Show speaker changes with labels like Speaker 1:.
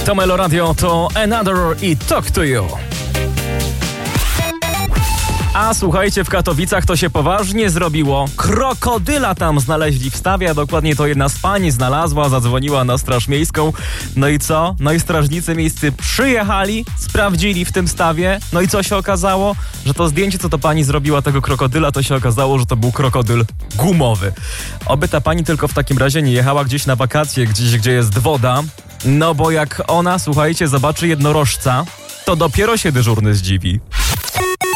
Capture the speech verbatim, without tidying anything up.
Speaker 1: To Melo Radio, to Another i Talk to You. A słuchajcie, w Katowicach to się poważnie zrobiło. Krokodyla tam znaleźli w stawie, a dokładnie to jedna z pań znalazła, zadzwoniła na Straż Miejską. No i co? No i strażnicy miejscy przyjechali, sprawdzili w tym stawie. No i co się okazało? Że to zdjęcie, co to pani zrobiła tego krokodyla, to się okazało, że to był krokodyl gumowy. Oby ta pani tylko w takim razie nie jechała gdzieś na wakacje, gdzieś, gdzie jest woda. No bo jak ona, słuchajcie, zobaczy jednorożca, to dopiero się dyżurny zdziwi.